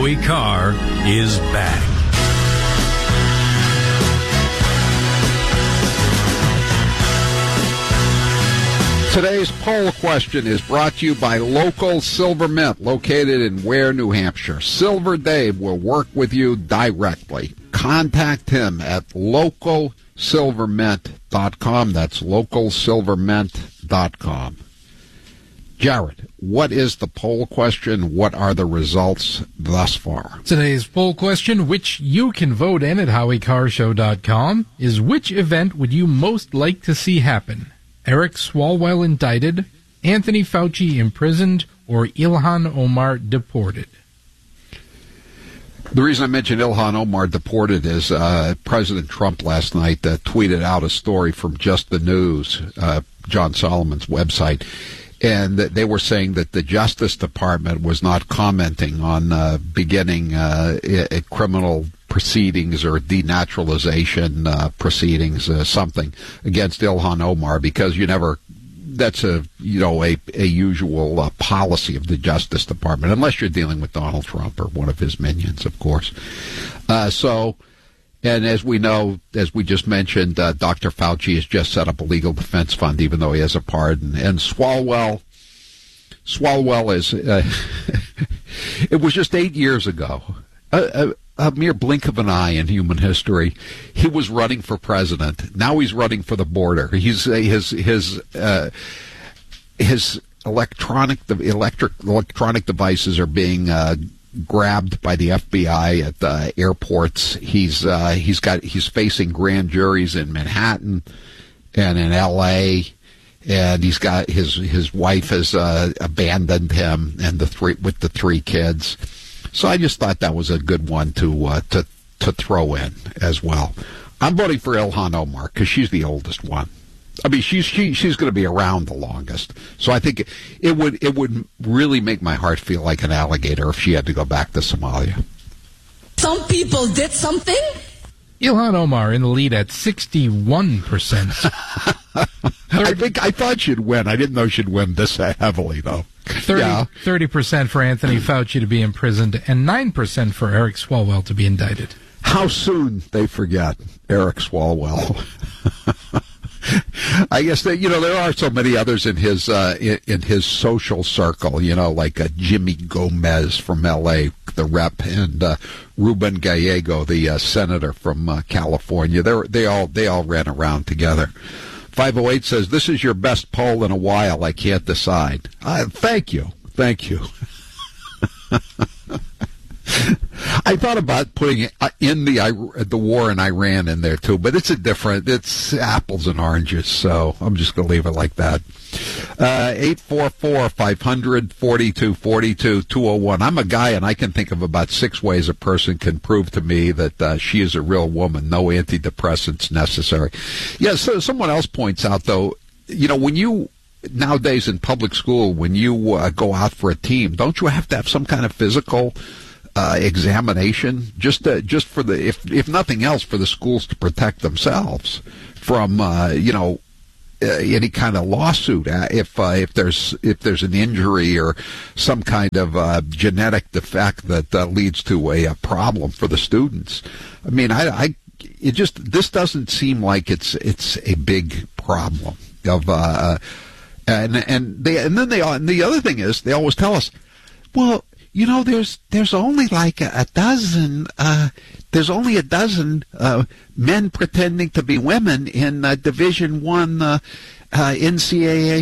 Howie Carr is back. Today's poll question is brought to you by Local Silver Mint, located in Ware, New Hampshire. Silver Dave will work with you directly. Contact him at localsilvermint.com. That's localsilvermint.com. Jared, what is the poll question? What are the results thus far? Today's poll question, which you can vote in at HowieCarrShow.com, is which event would you most like to see happen? Eric Swalwell indicted, Anthony Fauci imprisoned, or Ilhan Omar deported? The reason I mentioned Ilhan Omar deported is President Trump last night tweeted out a story from Just the News, John Solomon's website, and they were saying that the Justice Department was not commenting on beginning criminal proceedings or denaturalization proceedings, something against Ilhan Omar, because that's a usual policy of the Justice Department, unless you're dealing with Donald Trump or one of his minions, of course. And as we know, as we just mentioned, Dr. Fauci has just set up a legal defense fund, even though he has a pardon. And Swalwell is, it was just 8 years ago, a mere blink of an eye in human history. He was running for president. Now he's running for the border. His electronic devices are being grabbed by the FBI at the airports. He's facing grand juries in Manhattan and in L.A., and he's got his wife has abandoned him and the three kids. So I just thought that was a good one to throw in as well. I'm voting for Ilhan Omar because she's the oldest one. I mean, she's going to be around the longest. So I think it would really make my heart feel like an alligator if she had to go back to Somalia. Some people did something. Ilhan Omar in the lead at 61%. I thought she'd win. I didn't know she'd win this heavily, though. 30% for Anthony Fauci to be imprisoned and 9% for Eric Swalwell to be indicted. How soon they forget Eric Swalwell. I guess that, there are so many others in his social circle, like Jimmy Gomez from L.A., the rep, and Ruben Gallego, the senator from California. They all ran around together. 508 says, this is your best poll in a while. I can't decide. Thank you. I thought about putting in the war in Iran in there too, but it's apples and oranges, so I'm just going to leave it like that. 844-500-4242-201. I'm a guy, and I can think of about 6 ways a person can prove to me that she is a real woman. No antidepressants necessary. Yeah, so someone else points out, though, when you nowadays in public school, when you go out for a team, don't you have to have some kind of physical examination, just for the if nothing else, for the schools to protect themselves from any kind of lawsuit if there's an injury or some kind of genetic defect that leads to a problem for the students. I mean, this doesn't seem like it's a big problem of and the other thing is they always tell us, well, there's only like a dozen. There's only a dozen men pretending to be women in Division I NCAA